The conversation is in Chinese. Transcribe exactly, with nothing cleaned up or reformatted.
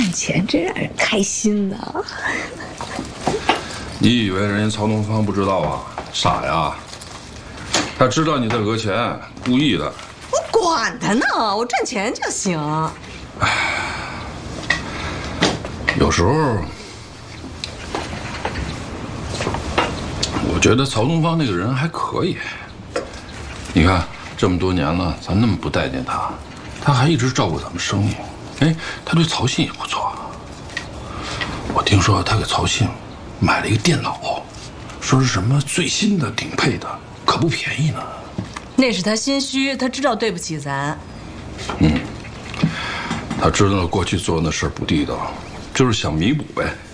赚钱真让人开心呐！ 你以为人家曹东方不知道啊？傻呀！他知道你在讹钱，故意的。 我管他呢，我赚钱就行。 唉，有时候我觉得曹东方那个人还可以。你看这么多年了，咱那么不待见他，他还一直照顾咱们生意。哎，他对曹信也不错。我听说他给曹信买了一个电脑，说是什么最新的、顶配的，可不便宜呢。 那是他心虚，他知道对不起咱。 嗯，他知道过去做那事儿不地道，就是想弥补呗。